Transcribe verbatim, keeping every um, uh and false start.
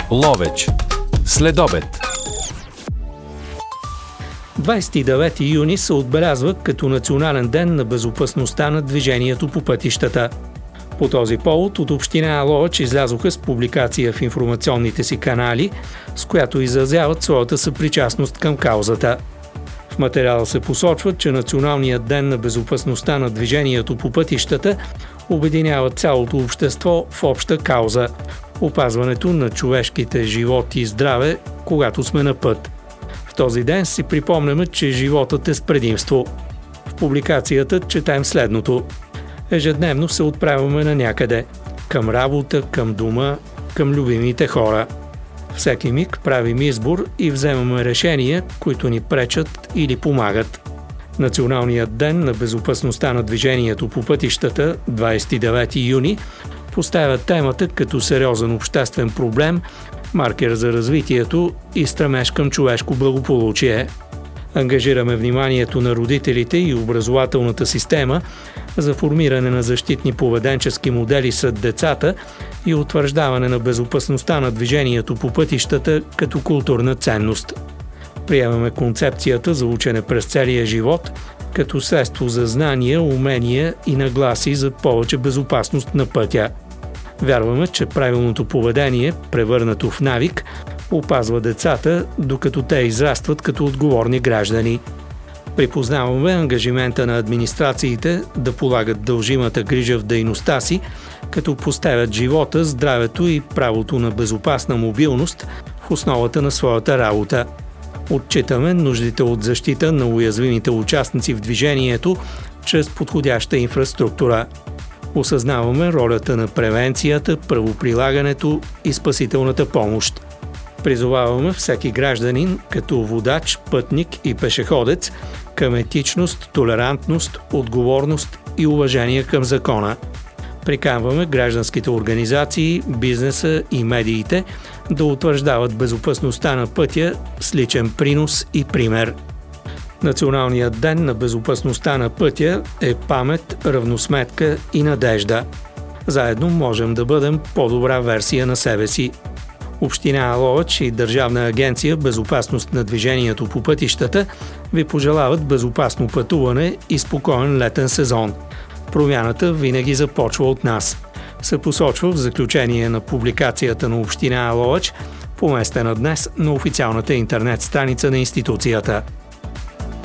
Ловеч. Следобед. двадесет и девети юни се отбелязва като Национален ден на безопасността на движението по пътищата. По този повод от община Ловеч излязоха с публикация в информационните си канали, с която изразяват своята съпричастност към каузата. В материала се посочва, че Националният ден на безопасността на движението по пътищата обединява цялото общество в обща кауза – опазването на човешките живот и здраве, когато сме на път. В този ден си припомняме, че животът е с предимство. В публикацията четем следното. Ежедневно се отправяме на някъде – към работа, към дома, към любимите хора. Всеки миг правим избор и вземаме решения, които ни пречат или помагат. Националният ден на безопасността на движението по пътищата, двадесет и девети юни, поставя темата като сериозен обществен проблем, маркер за развитието и стремеж към човешко благополучие. Ангажираме вниманието на родителите и образователната система за формиране на защитни поведенчески модели сред децата и утвърждаване на безопасността на движението по пътищата като културна ценност. Приемаме концепцията за учене през целия живот като средство за знания, умения и нагласи за повече безопасност на пътя. Вярваме, че правилното поведение, превърнато в навик, опазва децата, докато те израстват като отговорни граждани. Припознаваме ангажимента на администрациите да полагат дължимата грижа в дейността си, като поставят живота, здравето и правото на безопасна мобилност в основата на своята работа. Отчитаме нуждите от защита на уязвимите участници в движението чрез подходяща инфраструктура. Осъзнаваме ролята на превенцията, правоприлагането и спасителната помощ. Призоваваме всеки гражданин, като водач, пътник и пешеходец, към етичност, толерантност, отговорност и уважение към закона. Приканваме гражданските организации, бизнеса и медиите да утвърждават безопасността на пътя с личен принос и пример. Националният ден на безопасността на пътя е памет, равносметка и надежда. Заедно можем да бъдем по-добра версия на себе си. Община Ловеч и Държавна агенция Безопасност на движението по пътищата ви пожелават безопасно пътуване и спокоен летен сезон. Промяната винаги започва от нас. Се посочва в заключение на публикацията на Община Ловеч, поместена днес на официалната интернет страница на институцията.